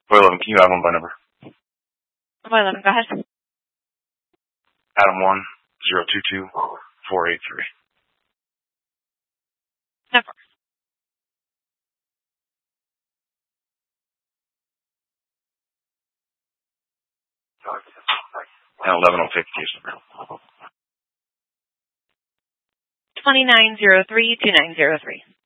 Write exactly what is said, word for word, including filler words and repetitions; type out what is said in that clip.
four eleven, can you add one by number? four eleven, go ahead. Adam one, zero two two, four eight three. Number. And eleven oh fifty case number. twenty-nine zero three two nine zero three.